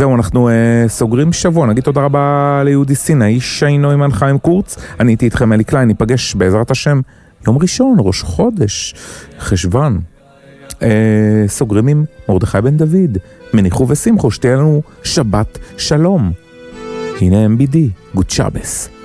זהו, אנחנו סוגרים שבוע. נגיד תודה רבה ליהודי סינה, איש שי נוימן חיים קורץ. אני הייתי איתכם אלי קליין, ניפגש בעזרת השם יום ראשון, ראש חודש, חשבן. סוגרים עם מרדכי בן דוד, מניחו ושמחו, שתהיה לנו שבת שלום. הנה MBD, גוד שבס.